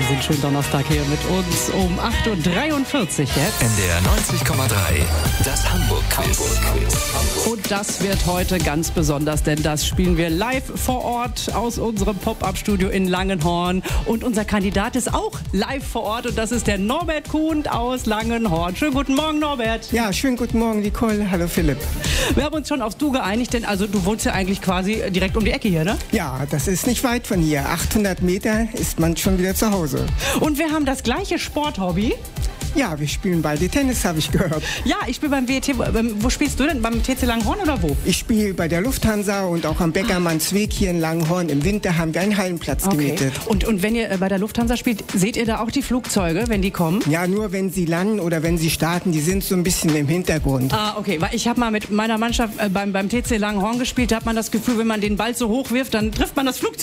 sind schönen Donnerstag hier mit uns um 8.43 Uhr jetzt. NDR 90,3, das Hamburg-Quiz. Und das wird heute ganz besonders, denn das spielen wir live vor Ort aus unserem Pop-Up-Studio in Langenhorn. Und unser Kandidat ist auch live vor Ort und das ist der Norbert Kuhn aus Langenhorn. Schönen guten Morgen, Norbert. Ja, schönen guten Morgen, Nicole. Hallo, Philipp. Wir haben uns schon aufs Du geeinigt, denn also du wohnst ja eigentlich quasi direkt um die Ecke hier, ne? Ja, das ist nicht weit von hier. 800 Meter ist man schon wieder zu Hause. Und wir haben das gleiche Sporthobby. Ja, wir spielen beide Tennis, habe ich gehört. Ja, ich spiele beim WET. Wo spielst du denn? Beim TC Langenhorn oder wo? Ich spiele bei der Lufthansa und auch am Beckermannsweg hier in Langenhorn. Im Winter haben wir einen Hallenplatz gemietet. Und wenn ihr bei der Lufthansa spielt, seht ihr da auch die Flugzeuge, wenn die kommen? Ja, nur wenn sie landen oder wenn sie starten, die sind so ein bisschen im Hintergrund. Ah, okay. Weil ich habe mal mit meiner Mannschaft beim TC Langenhorn gespielt, da hat man das Gefühl, wenn man den Ball so hoch wirft, dann trifft man das Flugzeug